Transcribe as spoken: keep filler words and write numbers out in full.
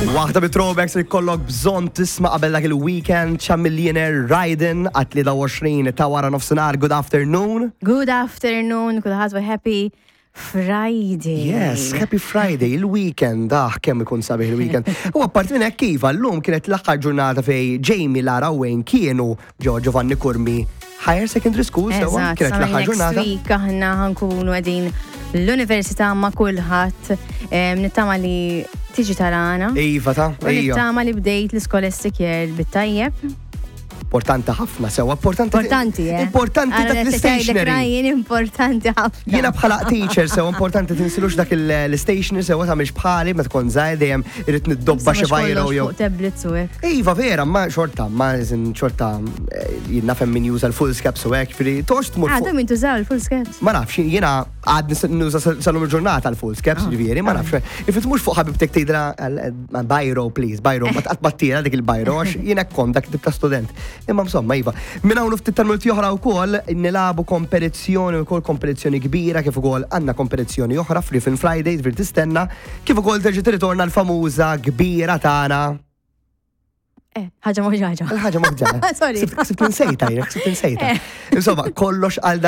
Waħda bit-throwbacks li kollok bżon tisma' qabel dak il-weekend cha Millionaire Riding għat tlieta u għoxrin ta' wara nofsinhar. Good afternoon. Good afternoon, kulħadd wa happy Friday. Yes, happy Friday, il-weekend, ah, kemm ikun sabiħ il-weekend. U apparti minn hekk iva, llum kienet l-aħħar ġurnata fej Jamie, Lara u Wayne kienu ġo Giovanni Kurmi Higher Secondary School, sewa kienet l-aħħar ġurnata. Next week aħna ħankunu għedin l-università ma' kulħadd, nittama li tiġi tarana. Iva ta' U nittama li bdejt l-scholastic year bit-tajjeb. Importanti ħafna, sewa, importanti. Importanti, eh? Importanti dak l-stationery. Importanti ħafna. Jiena bħala teacher, sewa, importanti tinsilux dak l-stationery, sewa, ta' miex bħali, ma tkun zaħi, dejjem irrit niddobba xi vajru jew. Tablets u hekk. Iva, vera, ma xorta, ma zin xorta jiena fem min juża l-full caps u hekk, firri, tox tmur. Għadu min tużaw l-full caps. Ma nafx, jiena għad nuża salum il-ġurnata l-full caps, ġifieri, ma nafx. Ifit mhux fuq ħabib tek tgħidra bajro, please, bajro, ma tqatt battira dik il-bajro għax jiena kon dak tip ta' student. Imma insomma, iva, minna unu ftit tal-multi oħra u kol, nilabu kompetizzjoni u kol kompetizzjoni kbira, kif ukoll għanna kompetizzjoni oħra Free Film Fridays, vir tistenna, kif ukoll terġi tirritorna l-famuża kbira tagħna. Eh, ħaġa moħġaġa. Ħaġa moħġaġa. Sorry. Sibt insejta, sibt insejta. Insomma, kollox għal